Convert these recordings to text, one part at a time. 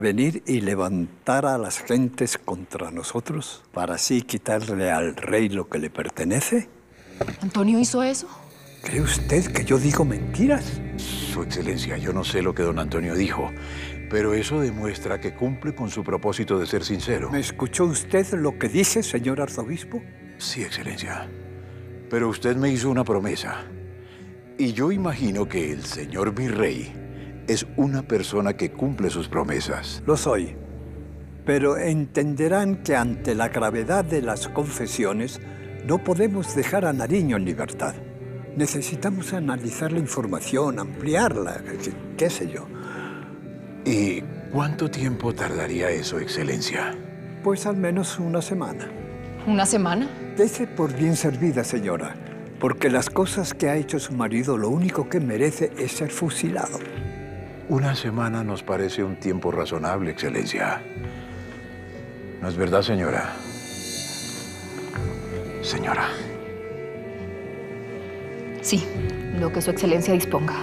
venir y levantar a las gentes contra nosotros para así quitarle al rey lo que le pertenece? ¿Antonio hizo eso? ¿Cree usted que yo digo mentiras? Su Excelencia, yo no sé lo que don Antonio dijo, pero eso demuestra que cumple con su propósito de ser sincero. ¿Me escuchó usted lo que dice, señor arzobispo? Sí, Excelencia. Pero usted me hizo una promesa. Y yo imagino que el señor virrey es una persona que cumple sus promesas. Lo soy. Pero entenderán que ante la gravedad de las confesiones no podemos dejar a Nariño en libertad. Necesitamos analizar la información, ampliarla, qué sé yo. ¿Y cuánto tiempo tardaría eso, Excelencia? Pues al menos una semana. ¿Una semana? Dese por bien servida, señora, porque las cosas que ha hecho su marido lo único que merece es ser fusilado. Una semana nos parece un tiempo razonable, Excelencia. ¿No es verdad, señora? Señora. Sí, lo que su excelencia disponga.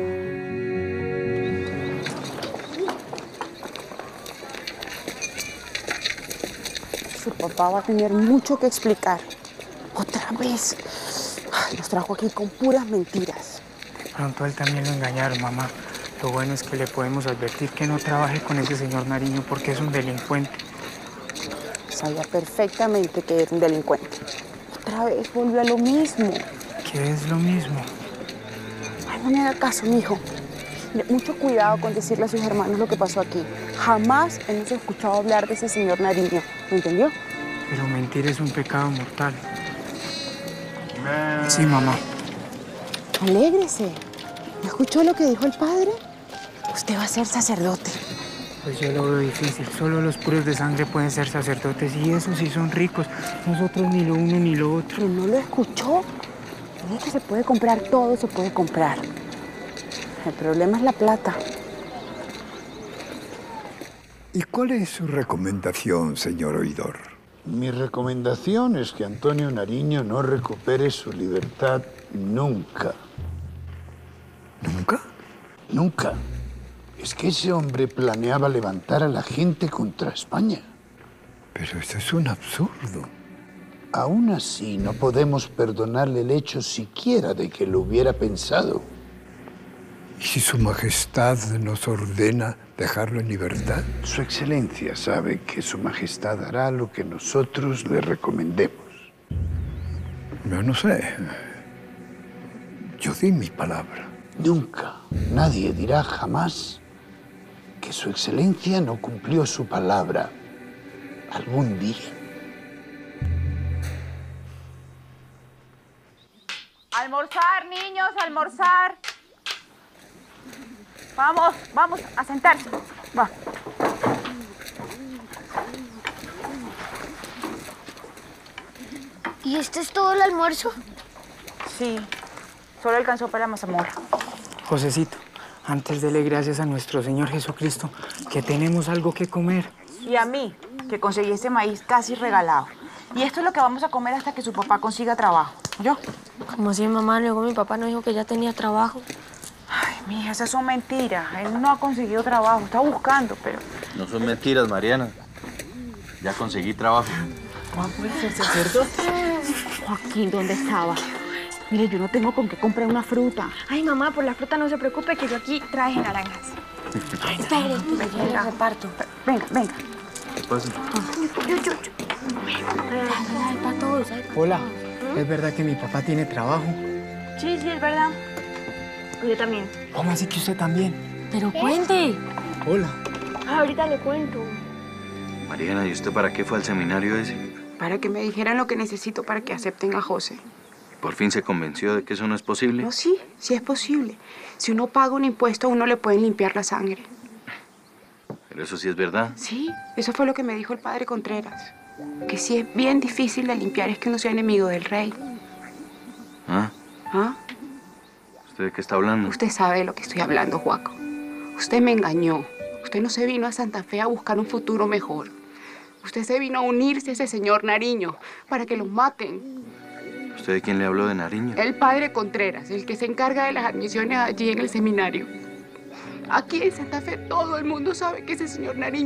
Su papá va a tener mucho que explicar. Otra vez. Ay, nos trajo aquí con puras mentiras. Pronto a él también lo engañaron, mamá. Lo bueno es que le podemos advertir que no trabaje con ese señor Nariño porque es un delincuente. Sabía perfectamente que era un delincuente. Otra vez volvió a lo mismo. ¿Qué es lo mismo? Ay, no me haga caso, mijo. Mire, mucho cuidado con decirle a sus hermanos lo que pasó aquí. Jamás hemos escuchado hablar de ese señor Nariño. ¿Me entendió? Pero mentir es un pecado mortal. Sí, mamá. Alégrese. ¿No escuchó lo que dijo el padre? Usted va a ser sacerdote. Pues yo lo veo difícil. Solo los puros de sangre pueden ser sacerdotes y esos sí son ricos. Nosotros ni lo uno ni lo otro. ¿Pero no lo escuchó? Es que se puede comprar todo, se puede comprar. El problema es la plata. ¿Y cuál es su recomendación, señor oidor? Mi recomendación es que Antonio Nariño no recupere su libertad nunca. ¿Nunca? Nunca. Es que ese hombre planeaba levantar a la gente contra España. Pero eso es un absurdo. Aún así, no podemos perdonarle el hecho siquiera de que lo hubiera pensado. ¿Y si su majestad nos ordena dejarlo en libertad? Su Excelencia sabe que su majestad hará lo que nosotros le recomendemos. Yo no sé. Yo di mi palabra. Nunca, nadie dirá jamás que su Excelencia no cumplió su palabra algún día. Almorzar, niños, almorzar. Vamos, vamos, a sentarse. Va. ¿Y este es todo el almuerzo? Sí, solo alcanzó para la mazamorra. Josecito, antes dele gracias a nuestro Señor Jesucristo que tenemos algo que comer. Y a mí, que conseguí ese maíz casi regalado. Y esto es lo que vamos a comer hasta que su papá consiga trabajo. ¿Yo? ¿Cómo así, mamá? Luego mi papá nos dijo que ya tenía trabajo. Ay, mija, esas son mentiras. Él no ha conseguido trabajo, está buscando, pero... No son mentiras, Mariana. Ya conseguí trabajo. ¿Cómo puede ser sacerdote? Joaquín, ¿dónde estaba? Mire, yo no tengo con qué comprar una fruta. Ay, mamá, por la fruta no se preocupe, que yo aquí traje naranjas. Ay, espere, yo les reparto. Venga, venga. ¿Qué pasa? Ay, para todos. Hola, ¿es verdad que mi papá tiene trabajo? Sí, sí, es verdad. Yo también. ¿Cómo así que usted también? Pero cuente. Hola. Ahorita le cuento. Mariana, ¿y usted para qué fue al seminario ese? Para que me dijeran lo que necesito para que acepten a José. ¿Por fin se convenció de que eso no es posible? No, sí, sí es posible. Si uno paga un impuesto, a uno le pueden limpiar la sangre. Pero eso sí es verdad. Sí, eso fue lo que me dijo el padre Contreras. Que sí es bien difícil de limpiar es que uno sea enemigo del rey. ¿Ah? ¿Ah? ¿Usted de qué está hablando? Usted sabe de lo que estoy hablando, Joaco. Usted me engañó. Usted no se vino a Santa Fe a buscar un futuro mejor. Usted se vino a unirse a ese señor Nariño para que los maten. ¿Usted de quién le habló de Nariño? El padre Contreras, el que se encarga de las admisiones allí en el seminario. Aquí en Santa Fe todo el mundo sabe que ese señor Nariño